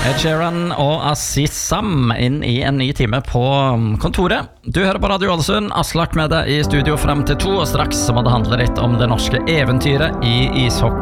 Ed Sheeran og Aziz Sam inn i en ny time på kontoret. Du hører på Radio Ålesund, Aslak med deg i studio frem til 2, og straks så må det handle litt om det norske eventyret i ishockey.